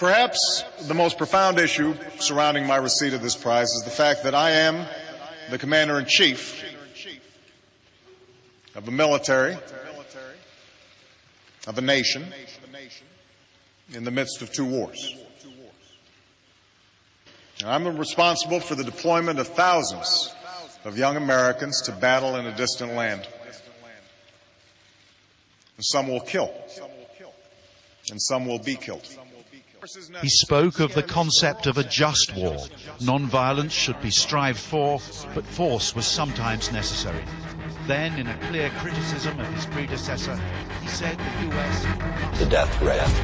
Perhaps the most profound issue surrounding my receipt of this prize is the fact that I am the Commander-in-Chief of a military, of a nation, in the midst of two wars. And I'm responsible for the deployment of thousands of young Americans to battle in a distant land. And some will kill, and some will be killed. He spoke of the concept of a just war. Non-violence should be strived for, but force was sometimes necessary. Then, in a clear criticism of his predecessor, he said the US... The death threat